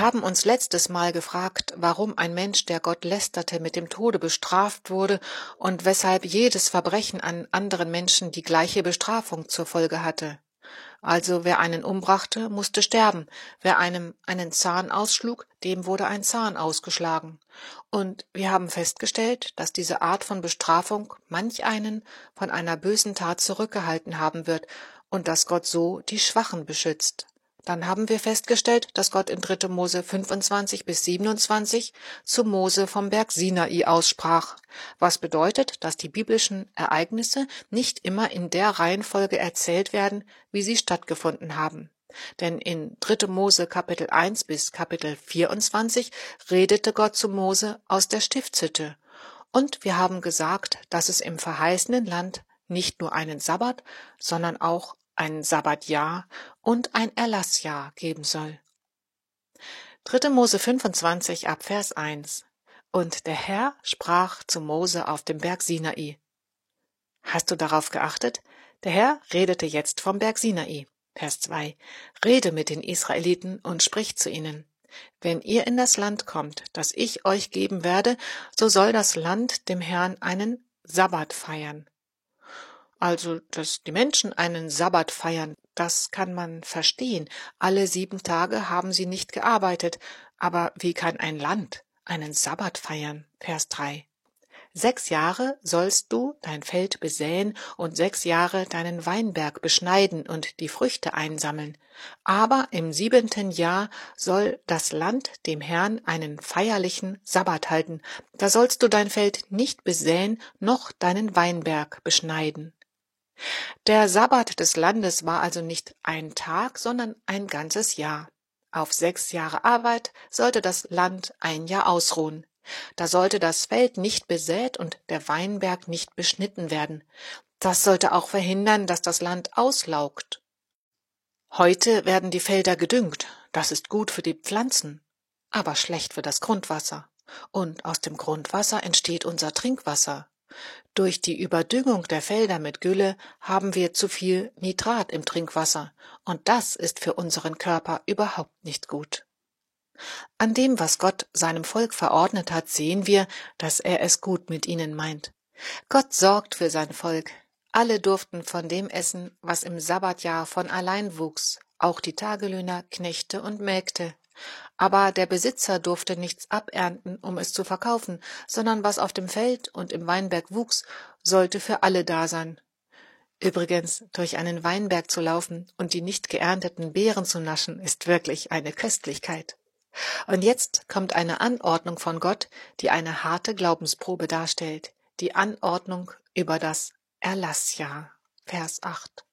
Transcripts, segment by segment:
haben uns letztes Mal gefragt, warum ein Mensch, der Gott lästerte, mit dem Tode bestraft wurde und weshalb jedes Verbrechen an anderen Menschen die gleiche Bestrafung zur Folge hatte. Also wer einen umbrachte, musste sterben, wer einem einen Zahn ausschlug, dem wurde ein Zahn ausgeschlagen. Und wir haben festgestellt, dass diese Art von Bestrafung manch einen von einer bösen Tat zurückgehalten haben wird und dass Gott so die Schwachen beschützt. Dann haben wir festgestellt, dass Gott in 3. Mose 25 bis 27 zu Mose vom Berg Sinai aussprach, was bedeutet, dass die biblischen Ereignisse nicht immer in der Reihenfolge erzählt werden, wie sie stattgefunden haben. Denn in 3. Mose Kapitel 1 bis Kapitel 24 redete Gott zu Mose aus der Stiftshütte. Und wir haben gesagt, dass es im verheißenen Land nicht nur einen Sabbat, sondern auch ein Sabbatjahr und ein Erlassjahr geben soll. 3. Mose 25 ab Vers 1. Und der Herr sprach zu Mose auf dem Berg Sinai. Hast du darauf geachtet? Der Herr redete jetzt vom Berg Sinai. Vers 2. Rede mit den Israeliten und sprich zu ihnen. Wenn ihr in das Land kommt, das ich euch geben werde, so soll das Land dem Herrn einen Sabbat feiern. Also, dass die Menschen einen Sabbat feiern, das kann man verstehen. Alle 7 Tage haben sie nicht gearbeitet. Aber wie kann ein Land einen Sabbat feiern? Vers 3. 6 Jahre sollst du dein Feld besäen und 6 Jahre deinen Weinberg beschneiden und die Früchte einsammeln. Aber im 7. Jahr soll das Land dem Herrn einen feierlichen Sabbat halten. Da sollst du dein Feld nicht besäen, noch deinen Weinberg beschneiden. Der Sabbat des Landes war also nicht ein Tag, sondern ein ganzes Jahr. Auf 6 Jahre Arbeit sollte das Land ein Jahr ausruhen. Da sollte das Feld nicht besät und der Weinberg nicht beschnitten werden. Das sollte auch verhindern, dass das Land auslaugt. Heute werden die Felder gedüngt. Das ist gut für die Pflanzen, aber schlecht für das Grundwasser. Und aus dem Grundwasser entsteht unser Trinkwasser. Durch die Überdüngung der Felder mit Gülle haben wir zu viel Nitrat im Trinkwasser, und das ist für unseren Körper überhaupt nicht gut. An dem, was Gott seinem Volk verordnet hat, sehen wir, dass er es gut mit ihnen meint. Gott sorgt für sein Volk. Alle durften von dem essen, was im Sabbatjahr von allein wuchs, auch die Tagelöhner, Knechte und Mägde. Aber der Besitzer durfte nichts abernten, um es zu verkaufen, sondern was auf dem Feld und im Weinberg wuchs, sollte für alle da sein. Übrigens, durch einen Weinberg zu laufen und die nicht geernteten Beeren zu naschen, ist wirklich eine Köstlichkeit. Und jetzt kommt eine Anordnung von Gott, die eine harte Glaubensprobe darstellt, die Anordnung über das Erlassjahr, Vers 8.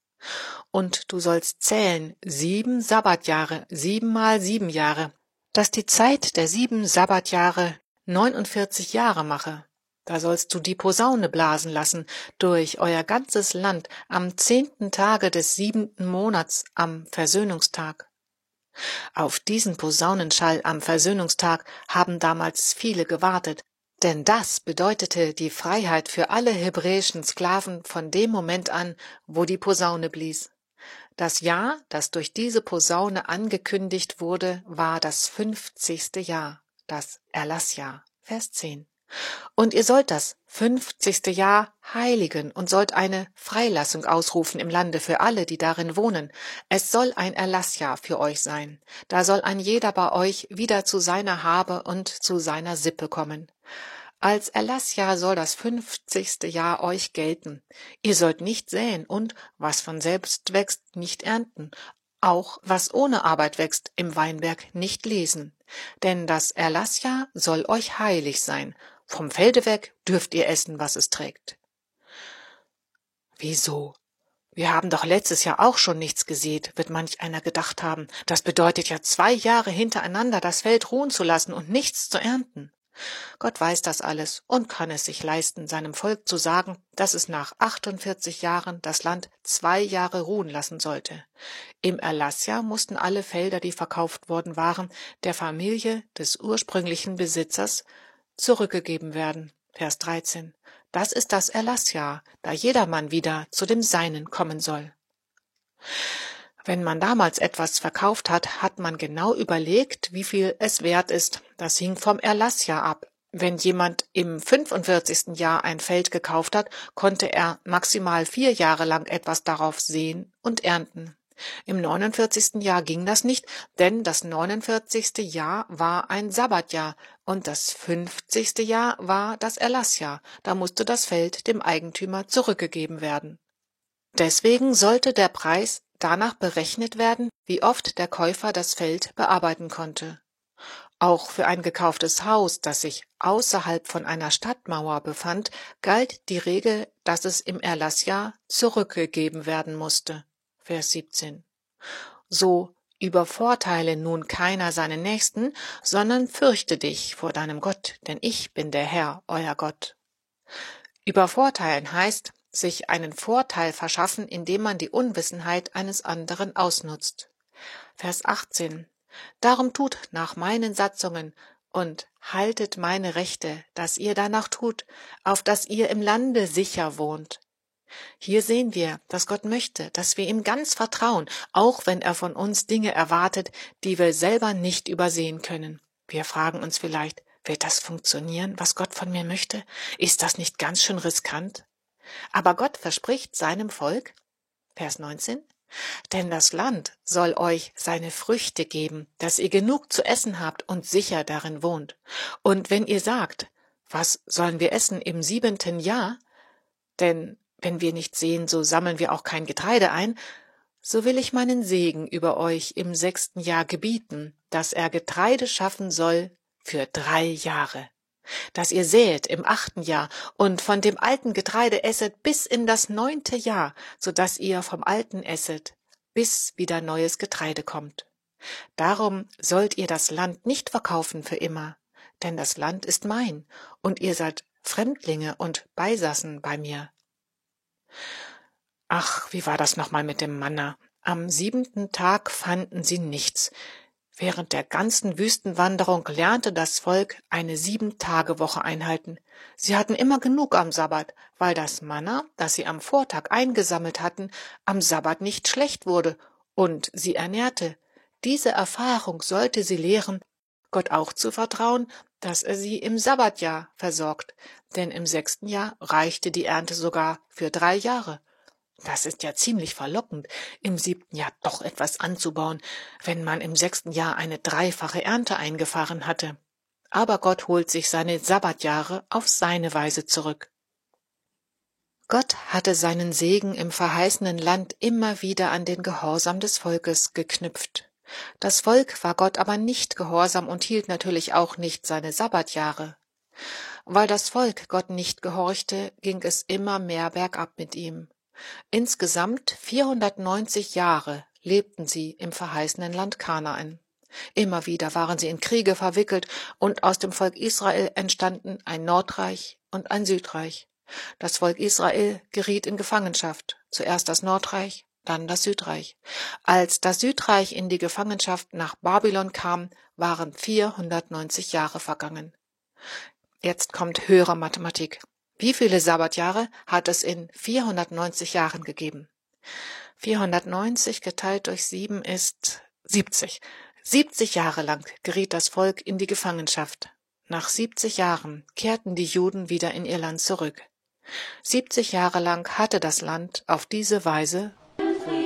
Und du sollst zählen 7 Sabbatjahre, 7 mal 7 Jahre, dass die Zeit der 7 Sabbatjahre 49 Jahre mache. Da sollst du die Posaune blasen lassen durch euer ganzes Land am 10. Tage des 7. Monats am Versöhnungstag. Auf diesen Posaunenschall am Versöhnungstag haben damals viele gewartet, denn das bedeutete die Freiheit für alle hebräischen Sklaven von dem Moment an, wo die Posaune blies. Das Jahr, das durch diese Posaune angekündigt wurde, war das 50. Jahr, das Erlassjahr, Vers 10. Und ihr sollt das 50. Jahr heiligen und sollt eine Freilassung ausrufen im Lande für alle, die darin wohnen. Es soll ein Erlassjahr für euch sein. Da soll ein jeder bei euch wieder zu seiner Habe und zu seiner Sippe kommen. Als Erlassjahr soll das 50. Jahr euch gelten. Ihr sollt nicht säen und, was von selbst wächst, nicht ernten. Auch was ohne Arbeit wächst, im Weinberg nicht lesen. Denn das Erlassjahr soll euch heilig sein. Vom Felde weg dürft ihr essen, was es trägt. Wieso? Wir haben doch letztes Jahr auch schon nichts gesät, wird manch einer gedacht haben. Das bedeutet ja 2 Jahre hintereinander das Feld ruhen zu lassen und nichts zu ernten. Gott weiß das alles und kann es sich leisten, seinem Volk zu sagen, dass es nach 48 Jahren das Land 2 Jahre ruhen lassen sollte. Im Erlassjahr mussten alle Felder, die verkauft worden waren, der Familie des ursprünglichen Besitzers zurückgegeben werden. Vers 13. Das ist das Erlassjahr, da jedermann wieder zu dem Seinen kommen soll. Wenn man damals etwas verkauft hat, hat man genau überlegt, wie viel es wert ist. Das hing vom Erlassjahr ab. Wenn jemand im 45. Jahr ein Feld gekauft hat, konnte er maximal 4 Jahre lang etwas darauf säen und ernten. Im 49. Jahr ging das nicht, denn das 49. Jahr war ein Sabbatjahr und das 50. Jahr war das Erlassjahr. Da musste das Feld dem Eigentümer zurückgegeben werden. Deswegen sollte der Preis danach berechnet werden, wie oft der Käufer das Feld bearbeiten konnte. Auch für ein gekauftes Haus, das sich außerhalb von einer Stadtmauer befand, galt die Regel, dass es im Erlassjahr zurückgegeben werden musste. Vers 17. So übervorteile nun keiner seinen Nächsten, sondern fürchte dich vor deinem Gott, denn ich bin der Herr, euer Gott. Übervorteilen heißt, sich einen Vorteil verschaffen, indem man die Unwissenheit eines anderen ausnutzt. Vers 18. Darum tut nach meinen Satzungen und haltet meine Rechte, dass ihr danach tut, auf dass ihr im Lande sicher wohnt. Hier sehen wir, dass Gott möchte, dass wir ihm ganz vertrauen, auch wenn er von uns Dinge erwartet, die wir selber nicht übersehen können. Wir fragen uns vielleicht, wird das funktionieren, was Gott von mir möchte? Ist das nicht ganz schön riskant? Aber Gott verspricht seinem Volk, Vers 19, denn das Land soll euch seine Früchte geben, dass ihr genug zu essen habt und sicher darin wohnt. Und wenn ihr sagt, was sollen wir essen im 7. Jahr? Denn wenn wir nicht sehen, so sammeln wir auch kein Getreide ein, so will ich meinen Segen über euch im 6. Jahr gebieten, dass er Getreide schaffen soll für 3 Jahre. Dass ihr säet im 8. Jahr und von dem alten Getreide esset bis in das 9. Jahr, so dass ihr vom alten esset, bis wieder neues Getreide kommt. Darum sollt ihr das Land nicht verkaufen für immer, denn das Land ist mein, und ihr seid Fremdlinge und Beisassen bei mir. Ach, wie war das nochmal mit dem Manna? Am 7. Tag fanden sie nichts. Während der ganzen Wüstenwanderung lernte das Volk eine 7-Tage-Woche einhalten. Sie hatten immer genug am Sabbat, weil das Manna, das sie am Vortag eingesammelt hatten, am Sabbat nicht schlecht wurde und sie ernährte. Diese Erfahrung sollte sie lehren, Gott auch zu vertrauen, dass er sie im Sabbatjahr versorgt, denn im 6. Jahr reichte die Ernte sogar für 3 Jahre. Das ist ja ziemlich verlockend, im 7. Jahr doch etwas anzubauen, wenn man im 6. Jahr eine 3-fache Ernte eingefahren hatte. Aber Gott holt sich seine Sabbatjahre auf seine Weise zurück. Gott hatte seinen Segen im verheißenen Land immer wieder an den Gehorsam des Volkes geknüpft. Das Volk war Gott aber nicht gehorsam und hielt natürlich auch nicht seine Sabbatjahre. Weil das Volk Gott nicht gehorchte, ging es immer mehr bergab mit ihm. Insgesamt 490 Jahre lebten sie im verheißenen Land Kanaan. Immer wieder waren sie in Kriege verwickelt und aus dem Volk Israel entstanden ein Nordreich und ein Südreich. Das Volk Israel geriet in Gefangenschaft, zuerst das Nordreich, dann das Südreich. Als das Südreich in die Gefangenschaft nach Babylon kam, waren 490 Jahre vergangen. Jetzt kommt höhere Mathematik. Wie viele Sabbatjahre hat es in 490 Jahren gegeben? 490 geteilt durch 7 ist 70. 70 Jahre lang geriet das Volk in die Gefangenschaft. Nach 70 Jahren kehrten die Juden wieder in ihr Land zurück. 70 Jahre lang hatte das Land auf diese Weise